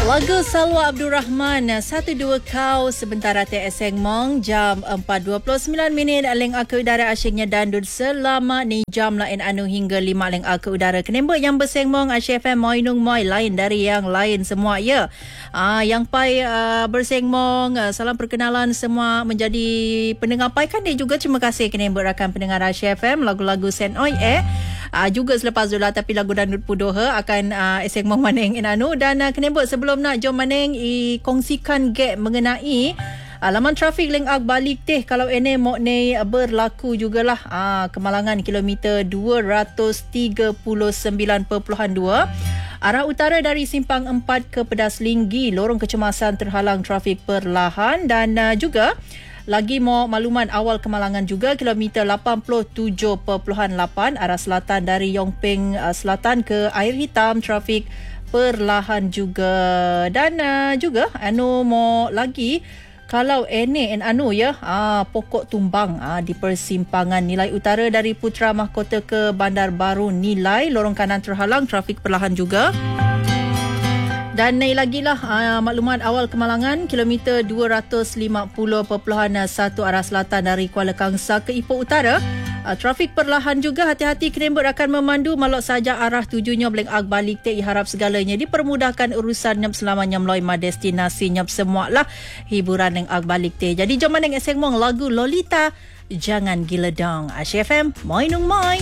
Lagu Salwa Abdul Rahman, 1-2 kau sebentar rata Eseng Mong, jam 4.29 aleng ke udara asyiknya dandut selama ni jam lain anu hingga 5 aleng ke udara. Kenembak yang berseng mong Asyik FM moinung moi lain dari yang lain semua ya. Yang pai berseng mong, salam perkenalan semua menjadi pendengar pai kan dia juga terima kasih kenembak rakan pendengar Asyik FM lagu-lagu sen oi juga selepas dulu tapi lagu dandut pudoha akan eseng mong maneng anu dan kenembak sebelum nak jom maneng kongsikan gap mengenai laman trafik leng balik teh kalau ini mau ni berlaku jugalah kemalangan kilometer 239.2 arah utara dari simpang 4 ke Pedas Linggi, lorong kecemasan terhalang trafik perlahan dan juga lagi mau makluman awal kemalangan juga kilometer 87.8 arah selatan dari Yongpeng Selatan ke Air Hitam trafik perlahan juga dan juga mau lagi kalau pokok tumbang di persimpangan Nilai Utara dari Putra Mahkota ke Bandar Baru Nilai, lorong kanan terhalang trafik perlahan juga. Dan naik lagi lah maklumat awal kemalangan kilometer 250.1 arah selatan dari Kuala Kangsar ke Ipoh Utara. Trafik perlahan juga, hati-hati kenembak akan memandu malok saja arah tujunya beleng balik teh harap segalanya dipermudahkan urusan nyam selama nyam loi ma destinasi nyam semua lah hiburan yang balik teh. Jadi jom maneng eseng mong lagu Lolita Jangan Gila Dong. Asyik FM moinung moi.